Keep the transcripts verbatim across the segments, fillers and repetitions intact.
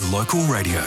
Local Radio.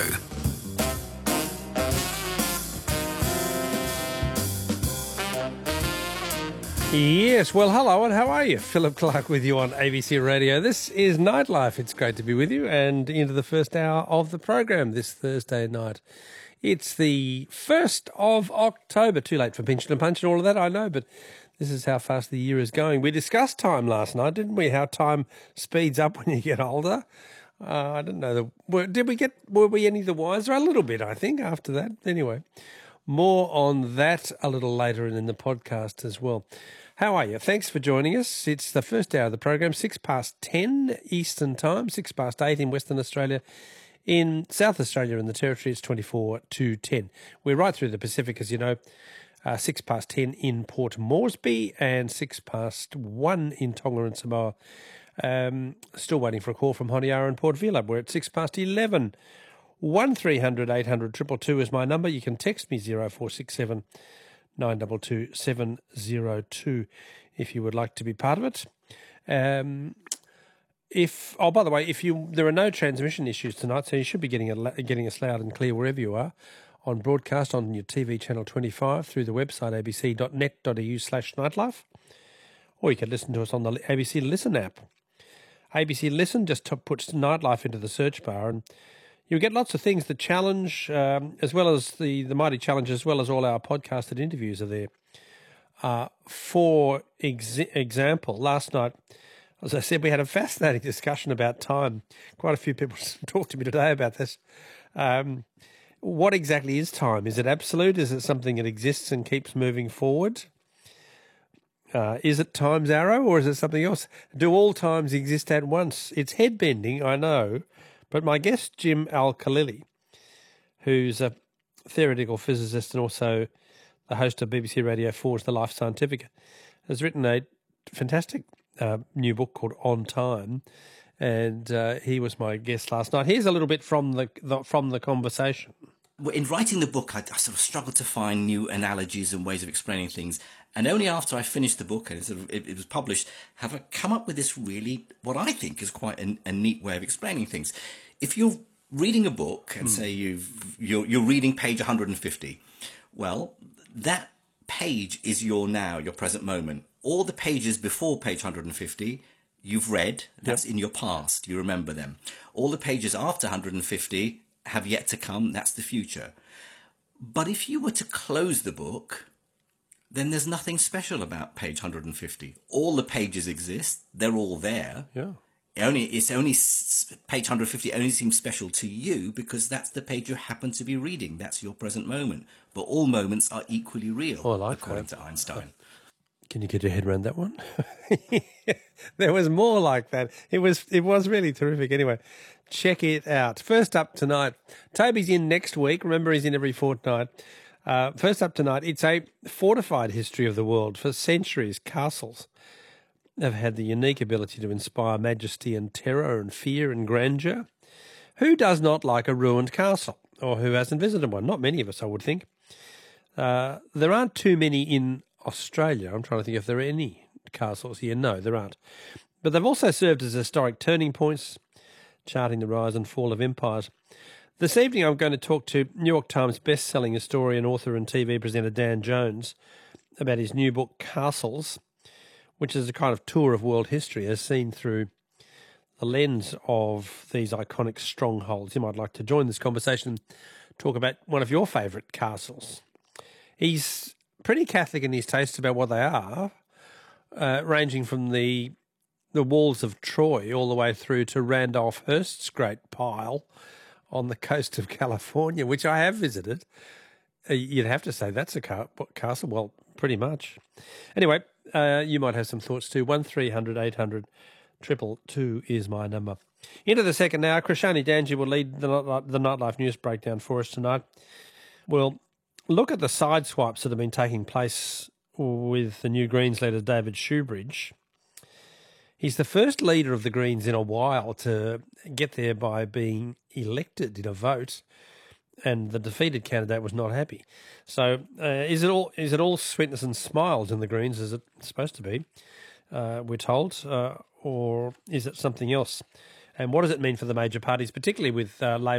Yes, well, hello and how are you? Philip Clark with you on A B C Radio. This is Nightlife. It's great to be with you and into the first hour of the program this Thursday night. It's the first of October. Too late for pinch and punch and all of that, I know, but this is how fast the year is going. We discussed time last night, didn't we? How time speeds up when you get older. Uh, I don't know. The, were, did we get? Were we any the wiser? A little bit, I think. After that, anyway. More on that a little later in the podcast as well. How are you? Thanks for joining us. It's the first hour of the program, six past ten Eastern Time, six past eight in Western Australia. In South Australia and the Territory, it's twenty-four to ten. We're right through the Pacific, as you know. Uh, six past ten in Port Moresby and six past one in Tonga and Samoa. Um, still waiting for a call from Honiara and Port Vila. We're at six past eleven. one three hundred eight hundred two two two is my number. You can text me zero four six seven nine two two seven zero two if you would like to be part of it. Um, if oh, by the way, if you there are no transmission issues tonight, so you should be getting a, getting us loud and clear wherever you are on broadcast on your T V channel twenty-five through the website a b c dot net dot a u slash nightlife, or you can listen to us on the A B C Listen app. A B C Listen just puts Nightlife into the search bar and you'll get lots of things. The challenge, um, as well as the, the Mighty Challenge, as well as all our podcasted interviews are there. Uh, for ex- example, last night, as I said, we had a fascinating discussion about time. Quite a few people talked to me today about this. Um, what exactly is time? Is it absolute? Is it something that exists and keeps moving forward? Uh, is it time's arrow or is it something else? Do all times exist at once? It's head-bending, I know. But my guest, Jim Al-Khalili, who's a theoretical physicist and also the host of B B C Radio four's The Life Scientific, has written a fantastic uh, new book called On Time, and uh, he was my guest last night. Here's a little bit from the, the from the conversation. In writing the book, I, I sort of struggled to find new analogies and ways of explaining things. And only after I finished the book and sort of it, it was published, have I come up with this really, what I think is quite a, a neat way of explaining things. If you're reading a book and mm. say you've, you're, you're reading page one hundred fifty, well, that page is your now, your present moment. All the pages before page one hundred fifty, you've read, that's yep. in your past, you remember them. All the pages after one hundred fifty have yet to come, that's the future. But if you were to close the book, then there's nothing special about page one hundred fifty. All the pages exist, they're all there. Yeah. It only it's only page one hundred fifty only seems special to you because that's the page you happen to be reading. That's your present moment. But all moments are equally real, oh, I like according that. to Einstein. Can you get your head around that one? There was more like that. It was it was really terrific. Anyway, check it out. First up tonight, Toby's in next week. Remember, he's in every fortnight. Uh, first up tonight, it's a fortified history of the world. For centuries, castles have had the unique ability to inspire majesty and terror and fear and grandeur. Who does not like a ruined castle, or who hasn't visited one? Not many of us, I would think. Uh, there aren't too many in Australia. I'm trying to think if there are any castles here. No, there aren't. But they've also served as historic turning points, charting the rise and fall of empires. This evening I'm going to talk to New York Times best-selling historian, author and T V presenter Dan Jones about his new book, Castles, which is a kind of tour of world history as seen through the lens of these iconic strongholds. You might like to join this conversation and talk about one of your favourite castles. He's pretty Catholic in his tastes about what they are, uh, ranging from the the walls of Troy all the way through to Randolph Hearst's great pile on the coast of California, which I have visited. Uh, you'd have to say that's a ca- castle. Well, pretty much. Anyway, uh, you might have some thoughts too. one three hundred eight hundred two two two is my number. Into the second hour, Krishani Danji will lead the, the Nightlife News Breakdown for us tonight. We'll look at the side swipes that have been taking place with the new Greens leader, David Shoebridge. He's the first leader of the Greens in a while to get there by being elected in a vote, and the defeated candidate was not happy. So uh, is it all is it all sweetness and smiles in the Greens, as it's supposed to be, uh, we're told, uh, or is it something else? And what does it mean for the major parties, particularly with uh, Labor